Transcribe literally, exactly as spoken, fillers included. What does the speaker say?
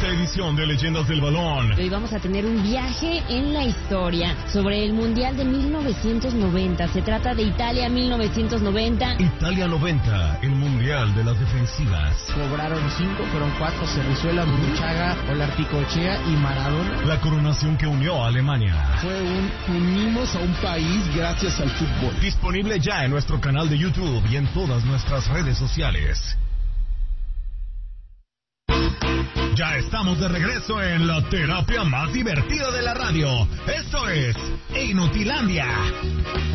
quinta edición de Leyendas del Balón. Hoy vamos a tener un viaje en la historia sobre el Mundial de mil novecientos noventa. Se trata de Italia mil novecientos noventa. Italia noventa, el Mundial de las defensivas. Cobraron cinco, fueron cuatro, Cerrizuela, Burruchaga, Olarticochea y Maradona. La coronación que unió a Alemania. Fue un unimos a un país gracias al fútbol. Disponible ya en nuestro canal de YouTube y en todas nuestras redes sociales. Ya estamos de regreso en la terapia más divertida de la radio. Esto es Inutilandia.